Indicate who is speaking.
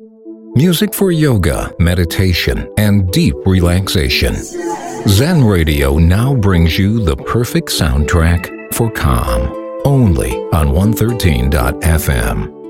Speaker 1: Music for yoga, meditation, and deep relaxation. Zen Radio now brings you the perfect soundtrack for calm. Only on 113.fm.